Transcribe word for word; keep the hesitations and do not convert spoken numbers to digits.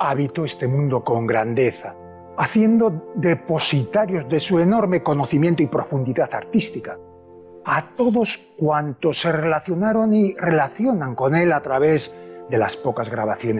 habitó este mundo con grandeza, haciendo depositarios de su enorme conocimiento y profundidad artística a todos cuantos se relacionaron y relacionan con él a través de las pocas grabaciones